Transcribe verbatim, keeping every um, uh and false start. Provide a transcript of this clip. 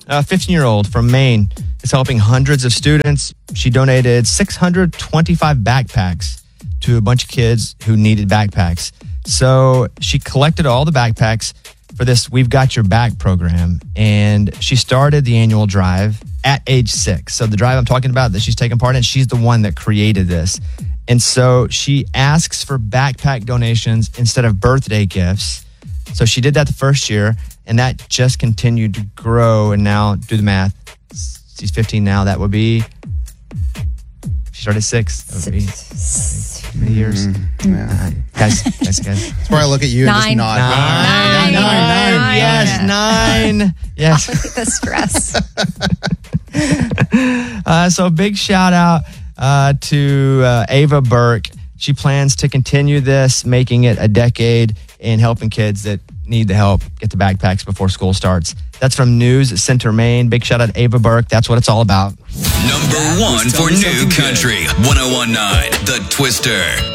a fifteen-year-old from Maine, is helping hundreds of students. She donated six hundred twenty-five backpacks to a bunch of kids who needed backpacks. So she collected all the backpacks for this We've Got Your Back program, and she started the annual drive at age six. So the drive I'm talking about that she's taking part in, she's the one that created this. And so she asks for backpack donations instead of birthday gifts. So she did that the first year, and that just continued to grow. And now, do the math. She's fifteen now. That would be, she started at six. That would be many years. Mm, yeah. Nine. Guys, guys, guys. That's where I look at you Nine. and just nod. Nine. Nine. Nine. Nine. Yes, nine. Yes. Look at the stress. uh, so big shout out uh, to uh, Ava Burke. She plans to continue this, making it a decade in helping kids that need the help get the backpacks before school starts. That's from News Center, Maine. Big shout out to Ava Burke. That's what it's all about. Number one for New Country, one oh one point nine The Twister.